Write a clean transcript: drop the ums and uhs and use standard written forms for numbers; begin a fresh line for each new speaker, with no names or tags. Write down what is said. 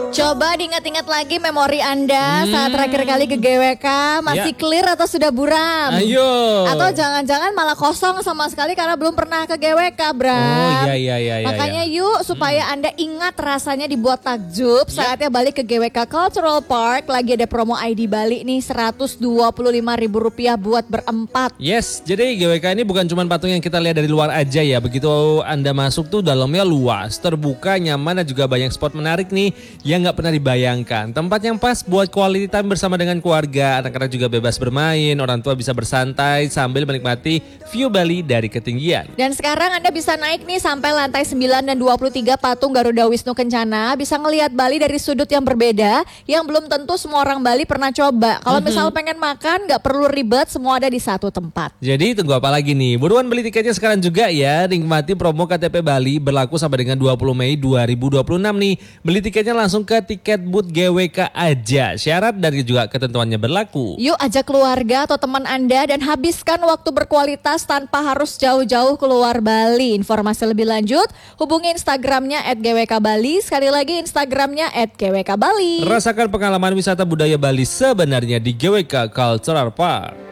Coba diingat-ingat lagi memori Anda saat terakhir kali ke GWK. Masih clear atau sudah buram?
Ayo.
Atau jangan-jangan malah kosong sama sekali karena belum pernah ke GWK, Bram.
Oh iya.
Makanya yuk supaya Anda ingat rasanya dibuat takjub, saatnya balik ke GWK Cultural Park. Lagi ada promo ID Bali nih, Rp125.000 buat berempat.
Yes, jadi GWK ini bukan cuma patung yang kita lihat dari luar aja ya. Begitu Anda masuk tuh dalamnya luas, terbuka, nyaman dan juga banyak spot menarik nih yang nggak pernah dibayangkan. Tempat yang pas buat quality time bersama dengan keluarga. Anak-anak juga bebas bermain, orang tua bisa bersantai sambil menikmati view Bali dari ketinggian.
Dan sekarang Anda bisa naik nih sampai lantai 9 dan 23 patung Garuda Wisnu Kencana. Bisa ngelihat Bali dari sudut yang berbeda yang belum tentu semua orang Bali pernah coba. Kalau misal pengen makan nggak perlu ribet, semua ada di satu tempat.
Jadi tunggu apa lagi nih? Buruan beli tiketnya sekarang juga ya. Nikmati promo KTP Bali berlaku sampai dengan 20 Mei 2026 nih. Beli tiketnya langsung ke tiket booth GWK aja. Syarat dan juga ketentuannya berlaku.
Yuk ajak keluarga atau teman Anda dan habiskan waktu berkualitas tanpa harus jauh-jauh keluar Bali. Informasi lebih lanjut hubungi Instagramnya @gwkbali. Sekali lagi Instagramnya @gwkbali.
Rasakan pengalaman wisata budaya Bali sebenarnya di GWK Cultural Park.